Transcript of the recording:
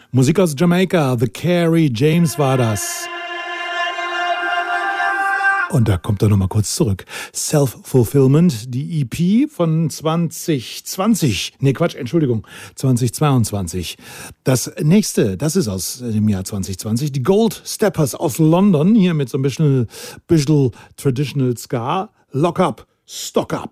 Musik aus Jamaika, The Carey James war das. Und da kommt er nochmal kurz zurück. Self-Fulfillment, die EP von 2022. Das nächste, das ist aus dem Jahr 2020, die Gold Steppers aus London, hier mit so ein bisschen Traditional Ska. Lock Up, Stock Up.